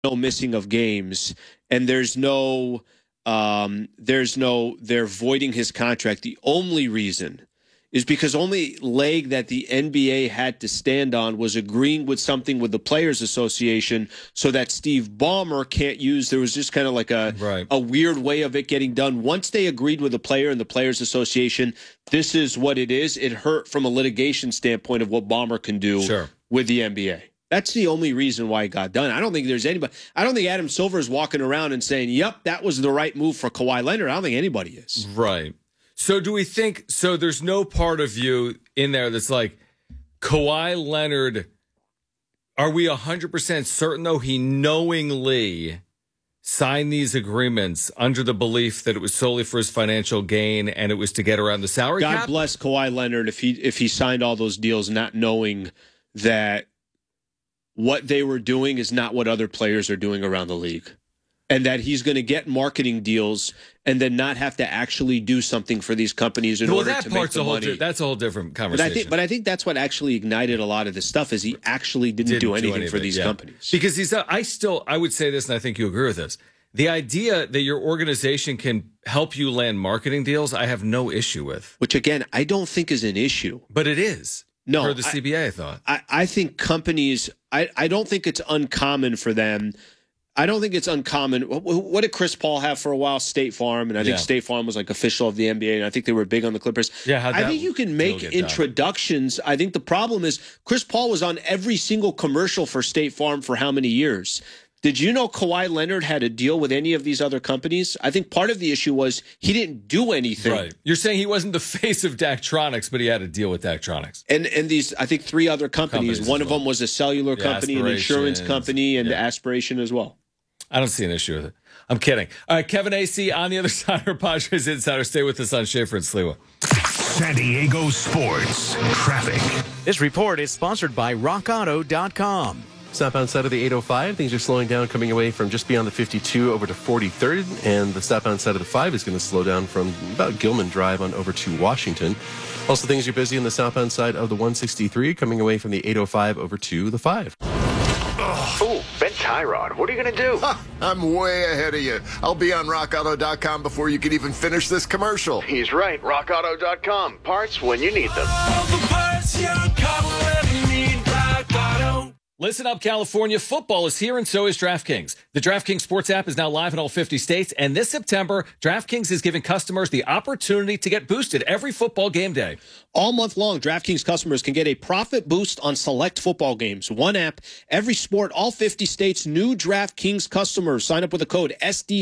no missing of games, and they're voiding his contract. The only reason is because only leg that the NBA had to stand on was agreeing with something with the Players Association so that Steve Ballmer can't use. There was just kind of like a weird way of it getting done. Once they agreed with the player and the Players Association, this is what it is. It hurt from a litigation standpoint of what Ballmer can do with the NBA. That's the only reason why it got done. I don't think there's anybody. I don't think Adam Silver is walking around and saying, yep, that was the right move for Kawhi Leonard. I don't think anybody is. Right. So do we think, so there's no part of you in there that's like, Kawhi Leonard, are we 100% certain, though, he knowingly signed these agreements under the belief that it was solely for his financial gain and it was to get around the salary cap? God bless Kawhi Leonard if he signed all those deals not knowing that what they were doing is not what other players are doing around the league. And that he's going to get marketing deals and then not have to actually do something for these companies in order to make the money. That's a whole different conversation. But I think that's what actually ignited a lot of this stuff is he actually didn't do anything for these companies. Because I would say this, and I think you agree with this. The idea that your organization can help you land marketing deals, I have no issue with. Which, again, I don't think is an issue. But it is. No. For the CBA, I thought. I think companies, I don't think it's uncommon for them. I don't think it's uncommon. What did Chris Paul have for a while? State Farm. And I think State Farm was like official of the NBA. And I think they were big on the Clippers. Yeah, I think you can make introductions. I think the problem is Chris Paul was on every single commercial for State Farm for how many years? Did you know Kawhi Leonard had a deal with any of these other companies? I think part of the issue was he didn't do anything. Right. You're saying he wasn't the face of Daktronics, but he had a deal with Daktronics. And these, I think, 3 other companies. One of them was a cellular company, an insurance company, and Aspiration as well. I don't see an issue with it. I'm kidding. All right, Kevin AC on the other side, our Padres Insider. Stay with us on Schaefer and Sliwa. San Diego Sports Traffic. This report is sponsored by RockAuto.com. Southbound side of the 805, things are slowing down coming away from just beyond the 52 over to 43rd, and the southbound side of the 5 is going to slow down from about Gilman Drive on over to Washington. Also, things are busy on the southbound side of the 163 coming away from the 805 over to the 5. Ooh, Ben Tyrod, what are you going to do? I'm way ahead of you. I'll be on RockAuto.com before you can even finish this commercial. He's right. RockAuto.com. Parts when you need them. Listen up, California. Football is here, and so is DraftKings. The DraftKings Sports app is now live in all 50 states, and this September, DraftKings is giving customers the opportunity to get boosted every football game day. All month long, DraftKings customers can get a profit boost on select football games. One app, every sport, all 50 states. New DraftKings customers sign up with the code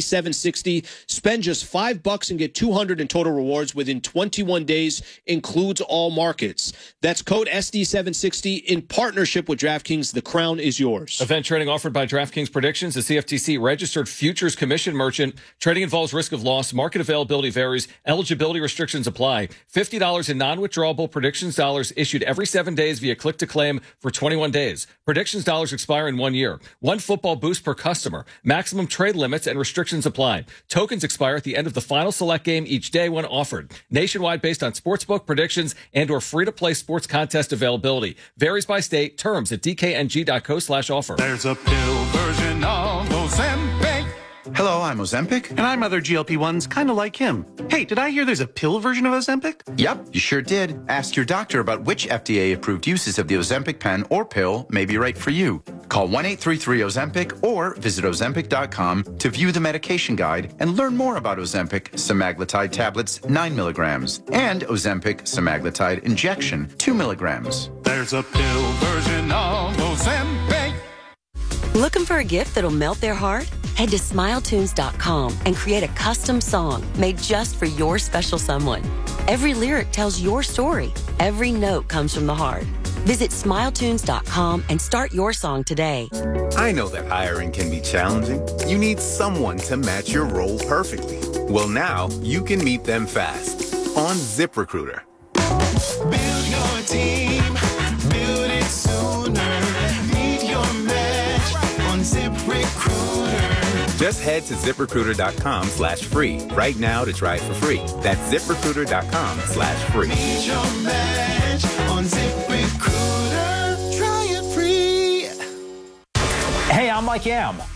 SD760. Spend just $5 and get $200 in total rewards within 21 days. Includes all markets. That's code SD760 in partnership with DraftKings. The crown is yours. Event trading offered by DraftKings Predictions, a CFTC registered futures commission merchant. Trading involves risk of loss. Market availability varies. Eligibility restrictions apply. $50 in non-withdrawable predictions dollars issued every 7 days via click to claim for 21 days. Predictions dollars expire in 1 year. One football boost per customer. Maximum trade limits and restrictions apply. Tokens expire at the end of the final select game each day when offered. Nationwide based on sportsbook predictions and or free-to-play sports contest availability. Varies by state. Terms at dkng.co/offer. There's a pill version of Ozempic. Hello, I'm Ozempic. And I'm other GLP-1s kind of like him. Hey, did I hear there's a pill version of Ozempic? Yep, you sure did. Ask your doctor about which FDA-approved uses of the Ozempic pen or pill may be right for you. Call 1-833-OZEMPIC or visit Ozempic.com to view the medication guide and learn more about Ozempic semaglutide tablets 9 milligrams and Ozempic semaglutide injection 2 milligrams. There's a pill version of Ozempic. Looking for a gift that'll melt their heart? Head to SmileTunes.com and create a custom song made just for your special someone. Every lyric tells your story. Every note comes from the heart. Visit SmileTunes.com and start your song today. I know that hiring can be challenging. You need someone to match your role perfectly. Well, now you can meet them fast on ZipRecruiter. Build your team. Build it sooner. Meet your match on ZipRecruiter. Just head to ZipRecruiter.com/free right now to try it for free. That's ZipRecruiter.com/free. Meet your match on ZipRecruiter. Try it free. Hey, I'm Mike Yam.